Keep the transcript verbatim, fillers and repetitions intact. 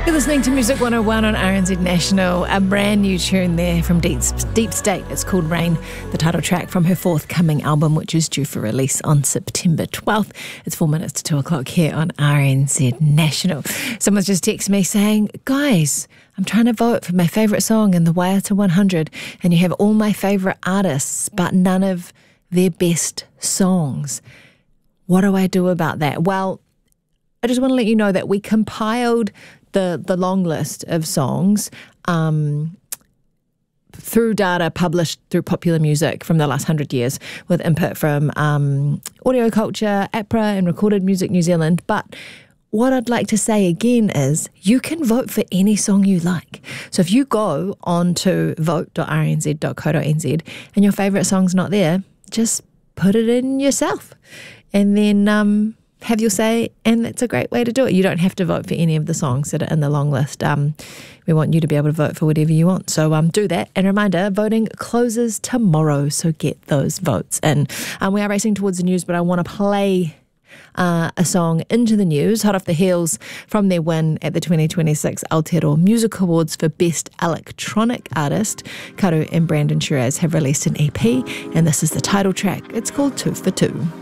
You're listening to Music one oh one on R N Z National. A brand new tune there from Deep, Deep State. It's called Rain, the title track from her forthcoming album, which is due for release on September twelfth. It's four minutes to two o'clock here on R N Z National. Someone's just texted me saying, guys, I'm trying to vote for my favourite song in the Waiata one hundred, and you have all my favourite artists, but none of their best songs. What do I do about that? Well, I just want to let you know that we compiled the the long list of songs um, through data published through Popular Music from the last hundred years with input from um, Audio Culture, APRA and Recorded Music New Zealand. But what I'd like to say again is you can vote for any song you like. So if you go on to vote dot r n z dot co dot n z and your favourite song's not there, just put it in yourself and then um, have your say, and it's a great way to do it. You don't have to vote for any of the songs that are in the long list. Um, we want you to be able to vote for whatever you want. So um, do that. And reminder, voting closes tomorrow, so get those votes in. Um, we are racing towards the news, but I want to play uh, a song into the news, hot off the heels from their win at the twenty twenty-six Aotearoa Music Awards for Best Electronic Artist. Karu and Brandon Shiraz have released an E P, and this is the title track. It's called Two for Two.